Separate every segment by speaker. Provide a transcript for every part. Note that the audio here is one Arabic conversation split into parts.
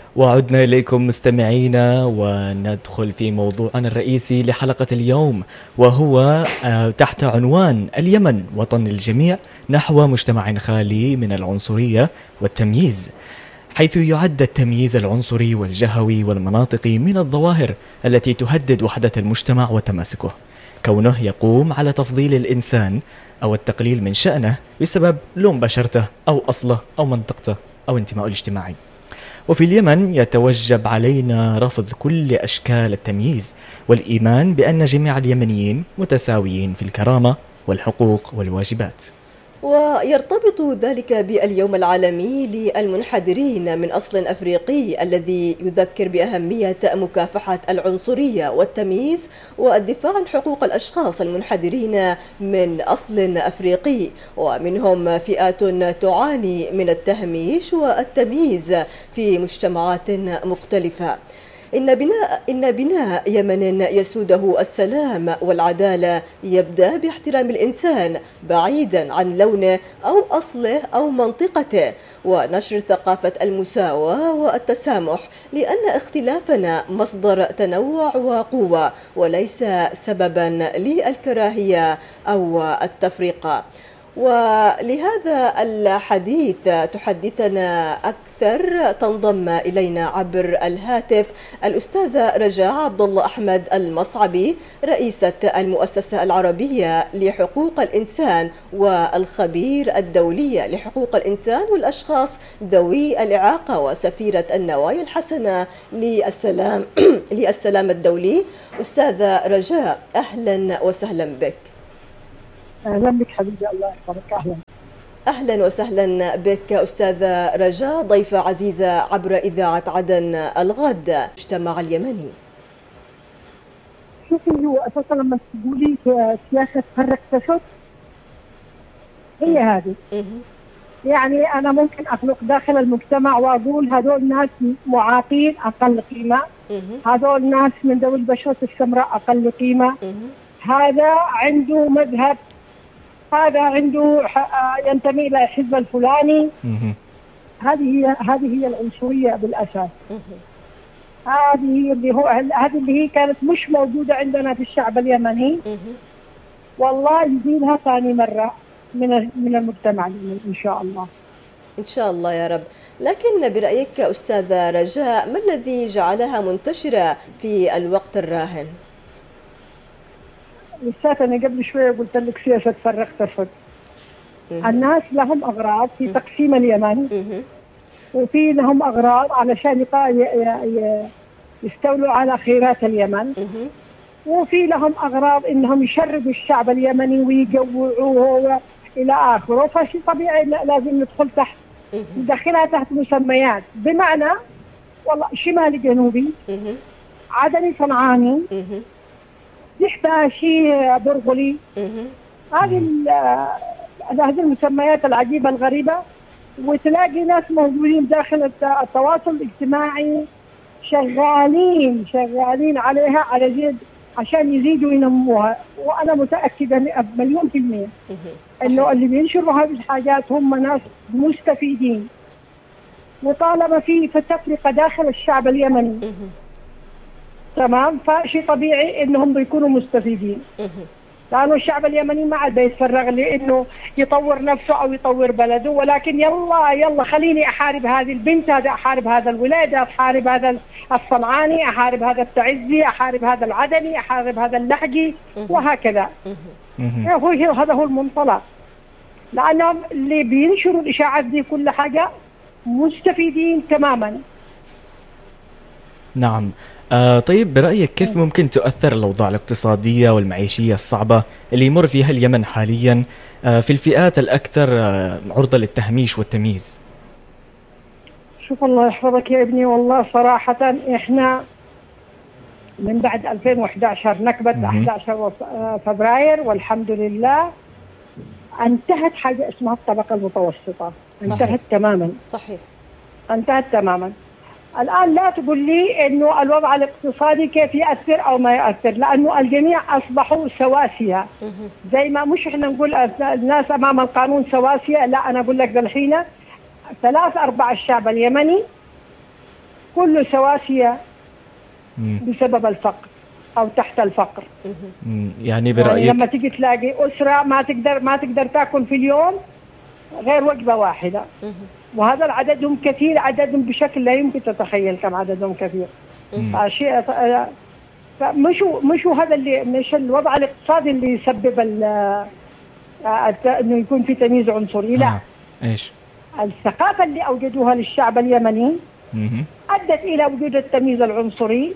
Speaker 1: وعدنا إليكم مستمعينا وندخل في موضوعنا الرئيسي لحلقة اليوم، وهو تحت عنوان اليمن وطن الجميع نحو مجتمع خالي من العنصرية والتمييز، حيث يعد التمييز العنصري والجهوي والمناطقي من الظواهر التي تهدد وحدة المجتمع وتماسكه، كونه يقوم على تفضيل الإنسان أو التقليل من شأنه بسبب لون بشرته أو أصله أو منطقته أو انتمائه الاجتماعي. وفي اليمن يتوجب علينا رفض كل أشكال التمييز والإيمان بأن جميع اليمنيين متساويين في الكرامة والحقوق والواجبات.
Speaker 2: ويرتبط ذلك باليوم العالمي للمنحدرين من أصل أفريقي الذي يذكر بأهمية مكافحة العنصرية والتمييز والدفاع عن حقوق الأشخاص المنحدرين من أصل أفريقي، ومنهم فئات تعاني من التهميش والتمييز في مجتمعات مختلفة. إن بناء يمن يسوده السلام والعدالة يبدأ باحترام الإنسان بعيدا عن لونه أو أصله أو منطقته، ونشر ثقافة المساواة والتسامح، لأن اختلافنا مصدر تنوع وقوة وليس سببا للكراهية أو التفرقة. ولهذا الحديث تحدثنا أكثر تنضم إلينا عبر الهاتف الأستاذة رجاء عبد الله أحمد المصعبي، رئيسة المؤسسة العربية لحقوق الإنسان والخبير الدولية لحقوق الإنسان والأشخاص ذوي الإعاقة وسفيرة النوايا الحسنة للسلام الدولي. أستاذة رجاء، أهلا وسهلا بك.
Speaker 3: أهلا بك حبيبي، الله يحفظك.
Speaker 2: أهلا وسهلا بك أستاذة رجاء، ضيفة عزيزة عبر إذاعة عدن الغد المجتمع اليمني.
Speaker 3: شوفي، هو أساسا لما تقولي سياسة فرق تسد هي هذه، يعني أنا ممكن أخلق داخل المجتمع وأقول هذول ناس معاقين أقل قيمة، هذول ناس من ذوي البشرة السمراء أقل قيمة، هذا عنده مذهب، هذا عنده ينتمي إلى الحزب الفلاني. هذه هي العنصرية بالأساس. هذه اللي هي كانت مش موجودة عندنا في الشعب اليمني، والله يزيدها ثاني مرة من المجتمع اليمني إن شاء الله.
Speaker 2: إن شاء الله يا رب. لكن برأيك أستاذة رجاء، ما الذي جعلها منتشرة في الوقت الراهن؟
Speaker 3: لسات أنا قبل شوية قلت لك سياسة فرق تسد. الناس لهم أغراض في تقسيم اليمن، وفي لهم أغراض علشان يستولوا على خيرات اليمن، وفي لهم أغراض إنهم يشردوا الشعب اليمني ويجوعوه إلى آخره. فشي طبيعي لازم ندخلها تحت مسميات، بمعنى والله شمالي جنوبي، عدني صنعاني، دحباشي برغلي. هذه المسميات العجيبة الغريبة، وتلاقي ناس موجودين داخل التواصل الاجتماعي شغالين عليها على زيد عشان يزيدوا ينموها. وأنا متأكدة 100% إنه اللي بينشروا هذه الحاجات هم ناس مستفيدين، وطالما في تفرقة داخل الشعب اليمني تمام، فشيء طبيعي انهم بيكونوا مستفيدين، لانه الشعب اليمني ما عاد يتفرغ لانه يطور نفسه او يطور بلده، ولكن يلا خليني احارب هذه البنت، احارب هذا الولاد، احارب هذا الصنعاني، احارب هذا التعزي، احارب هذا العدني، احارب هذا اللحجي، وهكذا. هذا هو المنطلق، لانهم اللي بينشروا الاشاعات دي كل حاجه مستفيدين تماما.
Speaker 1: نعم. طيب، برأيك كيف ممكن تؤثر الأوضاع الاقتصادية والمعيشية الصعبة اللي يمر فيها اليمن حاليا في الفئات الأكثر عرضة للتهميش والتمييز؟
Speaker 3: شوف، الله يحفظك يا ابني، والله صراحة إحنا من بعد 2011 نكبة 11 فبراير والحمد لله انتهت حاجة اسمها الطبقة المتوسطة. انتهت تماما.
Speaker 2: صحيح،
Speaker 3: انتهت تماما. الآن لا تقول لي إنه الوضع الاقتصادي كيف يأثر أو ما يأثر، لأنه الجميع أصبحوا سواسية. زي ما مش إحنا نقول الناس أمام القانون سواسية، لا، أنا أقول لك الحين 3/4 الشعب اليمني كله سواسية بسبب الفقر أو تحت الفقر.
Speaker 1: يعني
Speaker 3: يعني
Speaker 1: برأيك
Speaker 3: لما تيجي تلاقي أسرة ما تقدر تأكل في اليوم غير وجبة واحدة، وهذا عددهم كثير، عددهم بشكل لا يمكن تتخيل كم عددهم كثير. شيء مش هذا اللي مش الوضع الاقتصادي اللي يسبب انه يكون في تمييز عنصري، لا.
Speaker 1: ايش؟
Speaker 3: الثقافة اللي أوجدوها للشعب اليمني أدت إلى وجود التمييز العنصري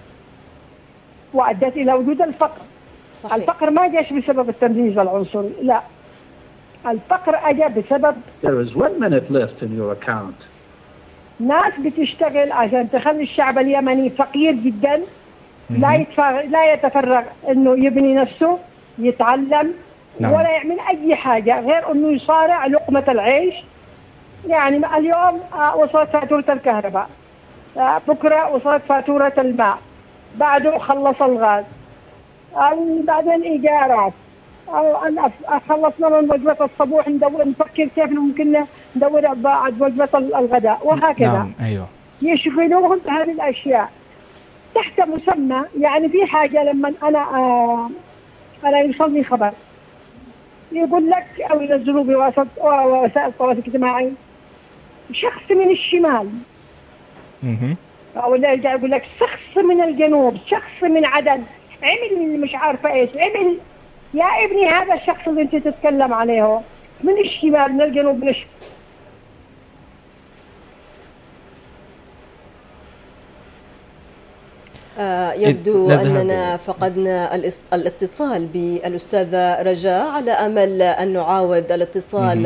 Speaker 3: وأدت إلى وجود الفقر. صحيح. الفقر ما جاش بسبب التمييز العنصري، لا، الفقر أجا بسبب
Speaker 4: There is 1 minute left in your account.
Speaker 3: ناس بتشتغل عشان تخلي الشعب اليمني فقير جدا، لا يتفرغ إنه يبني نفسه، يتعلم، نعم. ولا يعمل أي حاجة غير إنه يصارع لقمة العيش. يعني اليوم وصلت فاتورة الكهرباء، بكرة وصلت فاتورة الماء، بعده خلص الغاز، بعدين إيجارات، خلصنا من وجبة الصبوح نفكر كيف ممكن ندور بعد وجبة الغداء، وهكذا.
Speaker 1: نعم. أيوه.
Speaker 3: يشغلوهم بهذه الأشياء تحت مسمى، يعني في حاجة لما أنا يوصلني خبر يقول لك أو ينزلوا بواسطة وسائل التواصل الاجتماعي شخص من الشمال، أو لا يرجع يقول لك شخص من الجنوب، شخص من عدن عمل مش عارفة إيش عمل. يا ابني هذا الشخص اللي أنت تتكلم عليه من الشمال، من الجنوب، من
Speaker 2: يبدو أننا فقدنا الاتصال بالأستاذة رجاء، على أمل أن نعاود الاتصال